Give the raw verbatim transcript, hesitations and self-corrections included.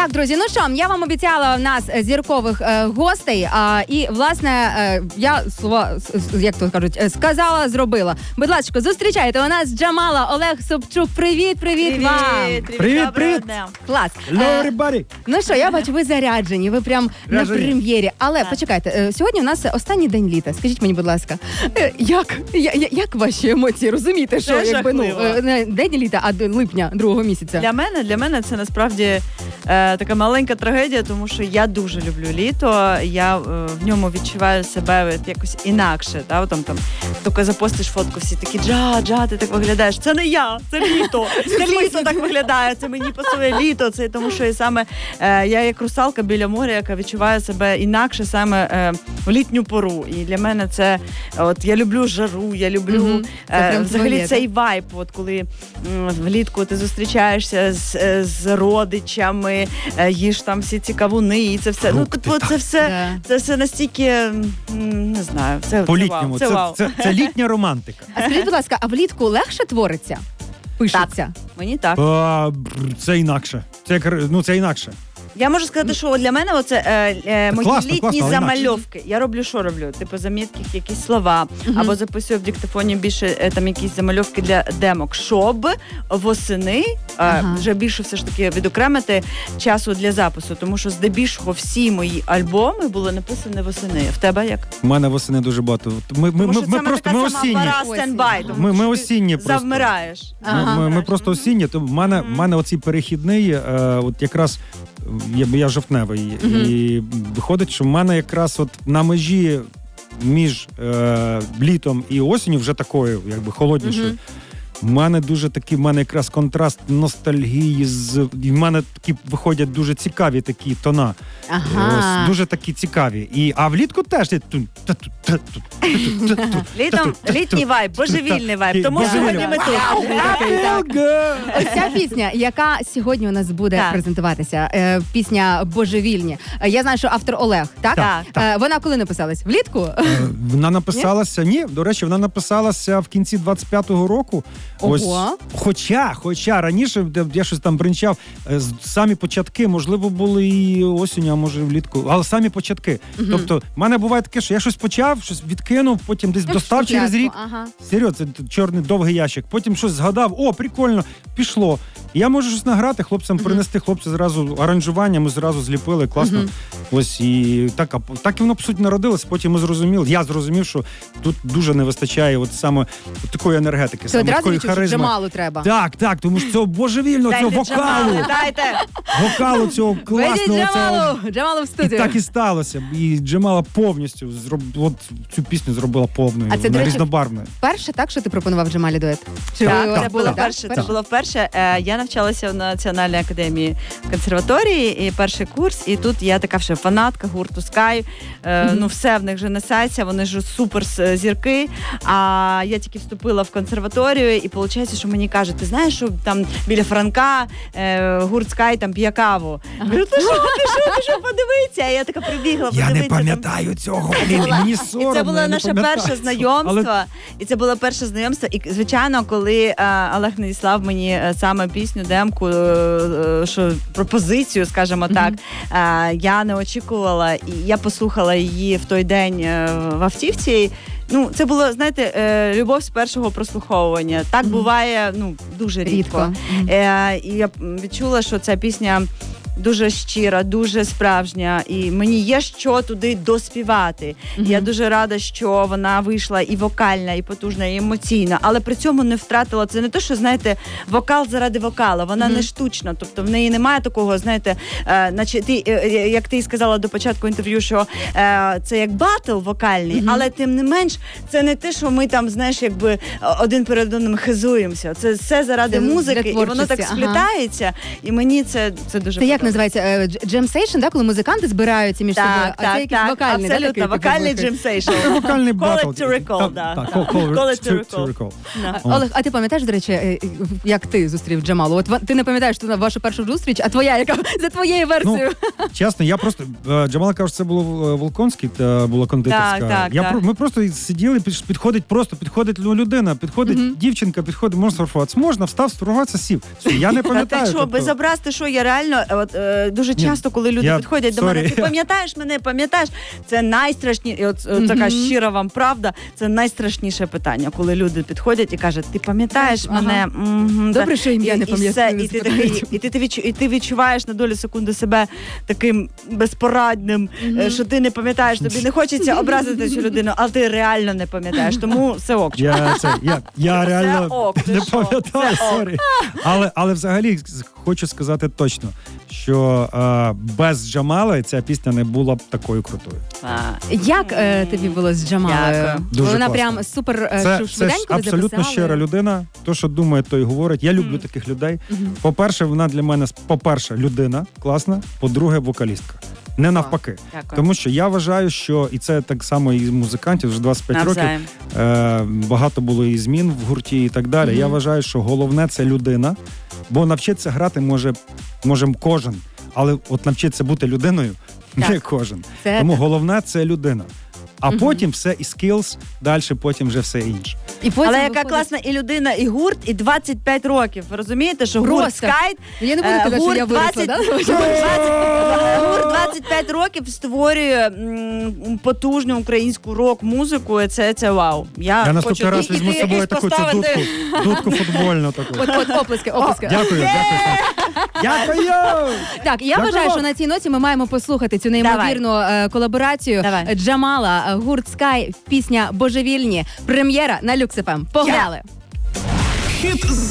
Так, друзі, ну що, я вам обіцяла в нас зіркових е, гостей, а, і, власне, е, я слова, як то кажуть, сказала, зробила. Будь ласка, зустрічайте, у нас Джамала, Олег Собчук. Привіт, привіт, привіт вам! Привіт, привіт, привіт! Клас! Hello, everybody! Ну що, я бачу, ви заряджені, ви прям Ряжені. на прем'єрі. Але, так. почекайте, сьогодні у нас останній день літа. Скажіть мені, будь ласка, як, як ваші емоції? Розумієте, що це якби, ну, не день літа, а липня другого місяця? Для мене, для мене це насправді е, така маленька трагедія, тому що я дуже люблю літо, я е, в ньому відчуваю себе якось інакше. Та? Там, там, тільки запостиш фотку, всі такі, Джа, Джа, ти так виглядаєш. Це не я, це літо. Це літо так виглядає, це мені пасує літо. Це тому, що і саме е, я як русалка біля моря, яка відчуває себе інакше саме е, в літню пору. І для мене це, от я люблю жару, я люблю mm-hmm. е, взагалі твоє, цей вайб, от коли м, влітку ти зустрічаєшся з, з родичами, е, їш там всі ці кавуни, і це все. Ну, типу, це все, yeah. це все настільки, м, не знаю, це по-літньому, це, це, це, це, це літня романтика. А скажіть, будь ласка, а влітку легше твориться? Пишеться? Так, мені так. А, це інакше. Це, ну, це інакше. Я можу сказати, що для мене оце е, е, мої класно, літні класно, замальовки. Інакше. Я роблю, що роблю? Типу замітки, якісь слова, uh-huh. або записую в диктофоні більше е, там якісь замальовки для демок, щоб восени uh-huh. е, вже більше все ж таки відокремити часу для запису, тому що здебільшого всі мої альбоми були написані восени. В тебе як? У мене восени дуже багато. Ми, ми, тому що ми, це ми просто ми осінні. Стендбай, тому ми, ми осінні просто. Завмираєш. Ага. Ми, ми просто осінні. То в мене, mm-hmm. мене оцей перехідний, е, от якраз я, я жовтневий, mm-hmm. і виходить, що в мене якраз от на межі між е, літом і осінню вже такою, якби холоднішою. У mm-hmm. мене дуже такий, в мене якраз контраст ностальгії, з, в мене такі виходять дуже цікаві такі тона. Ага. Ось, дуже такі цікаві. І, а влітку теж. Літом, літній вайб, божевільний вайб. Тому сьогодні ми тут. Ось ця пісня, яка сьогодні у нас буде так. презентуватися, е, пісня «Божевільні». Я знаю, що автор Олег, так? Так. Е, вона коли написалась? Влітку? Е, вона написалася, ні? ні, до речі, вона написалася в кінці двадцять п'ятого року. Ось, хоча, хоча раніше я щось там бринчав, самі початки, можливо, були і осінню, а може влітку, але самі початки. Угу. Тобто, в мене буває таке, що я щось почав, щось відкинув, потім десь достав через рік. Ага. Серйозно, це чорний довгий ящик. Потім щось згадав, о, прикольно, пішло. І я можу щось награти, хлопцям угу. принести, хлопці зразу аранжування, ми зразу зліпили, класно. Угу. Ось, і так, так і воно, по суті, народилось, потім ми зрозуміли, я зрозумів, що тут дуже не вистачає от саме от такої енергетики, саме такої харизми. Джамалу треба. Так, так, тому що цього божевільного, цього вокалу. Дайте. Вокалу цього класного. Джамалу, Джамалу в студію. І так і сталося. І Джамала повністю зроб... от цю пісню зробила повною, а це, вона різнобарвною. Перше так, що ти пропонував Джамалі дует? Чи так, так, це було вперше. Це було вперше. Я навчалася в Національній академії консерваторії, і перший курс, і тут я така вже фанатка гурту Sky. Mm-hmm. Ну, все в них вже несеться, вони ж супер зірки. А я тільки вступила в консерваторію, і виходить, що мені кажуть, ти знаєш, що там біля Франка е, гурт Sky там п'є каву. Ага. Кажу, ти що, ти що, ти що, подивися? А я така прибігла, подивитися. Я не пам'ятаю там цього, мені соромно. І це було наше перше знайомство, але... і це було перше знайомство. І, звичайно, коли е, Олег надіслав мені е, саме пісню, демку, е, що пропозицію, скажімо mm-hmm. так, е, я не очікувала, і я послухала її в той день е, в автівці. Ну, це було, знаєте, любов з першого прослуховування. Так mm-hmm. буває, ну, дуже рідко. рідко. Mm-hmm. Е, і я відчула, що ця пісня дуже щира, дуже справжня, і мені є що туди доспівати. Mm-hmm. Я дуже рада, що вона вийшла і вокальна, і потужна, і емоційна, але при цьому не втратила, це не те, що, знаєте, вокал заради вокала, вона mm-hmm. не штучна, тобто в неї немає такого, знаєте, е, наче ти, е, як ти сказала до початку інтерв'ю, що е, це як батл вокальний, mm-hmm. але тим не менш, це не те, що ми там, знаєш, якби один перед одним хизуємося, це все заради це музики, і воно так сплітається, ага. і мені це, це дуже подобається. Називається джем-сейшн, да, коли музиканти збираються між так, собою, так, а це якийсь так, вокальний, да, абсолютно, вокальний джем-сейшн. Вокальний батл. Call it to recall, да. Так, call it to recall. Олег, а ти пам'ятаєш, до речі, як ти зустрів Джамалу? От ти не пам'ятаєш вашу першу зустріч, а твоя, яка за твоєю версією? Ну, чесно, я просто, Джамала каже, це було Волконський, була кондитерська. Так, так, я, так. Ми просто сиділи, підходить просто, підходить людина, підходить mm-hmm. дівчинка, підходить, можна сфотографуватися, можна, встав, сфотографуватися, сів. Я не пам'ятаю. Та ти що, тобто... без образ, ти що, я реально, от е, дуже Ні, часто, коли люди я- підходять до sorry. мене, ти пам'ятаєш мене, пам'ятаєш? Це найстрашніше, і от е, така щира вам правда, це найстрашніше питання, коли люди підходять і кажуть, ти пам'ятаєш Ага. мене? Мгм, Добре, да. що ім'я І- не і все, пам'ятаю, І ти спитаю. такий, і ти, ти, відчу- і ти відчуваєш на долю секунди себе таким безпорадним, е, що ти не пам'ятаєш, тобі не хочеться образити цю людину, але ти реально не пам'ятаєш, тому все ок. Я, це, я, я реально ок, ти не що? пам'ятаю, Це ок. сорі. Але, але взагалі з- хочу сказати точно, що е, без Джамали ця пісня не була б такою крутою. А, Як е, тобі було з Джамалою? Дякую. Дуже Вона класно. прям супер е, Це, шу- це ж швиденько ви абсолютно записали? щира людина. То, що думає, то й говорить. Я люблю Мгм. таких людей. Мгм. По-перше, вона для мене, по-перше, людина класна, по-друге, вокалістка. Не навпаки. Дякую. Тому що я вважаю, що і це так само і з музикантів, вже двадцять п'ять років. Навзаєм. Е, багато було і змін в гурті і так далі. Мгм. Я вважаю, що головне це людина, бо навчитися грати може, може кожен, але от навчитися бути людиною не Так. кожен. Це Тому так. головне це людина. А Мгм. потім все і skills, далі потім вже все інше. І потім Але яка виходить- класна і людина, і гурт, і двадцять п'ять років. Ви розумієте, що гурт Просто. Скайт, Я не буду е, казати, що гурт я виросла, двадцять да? гурт двадцять гурт двадцять п'ять років створює м, потужну українську рок-музику, і це, це вау. Я, Я хочу наступний раз і- і візьму ти з собою якийсь таку цю поставити- дудку, дудку футбольну таку. От, от, оплески, оплески. Дякую, дякую. Дякую! Так, я Дякую вважаю, вам. що на цій ноті ми маємо послухати цю неймовірну е, колаборацію Давай. Джамала, е, гурт Sky, пісня Божевільні. Прем'єра на Люкс еф ем. Погнали! Хіт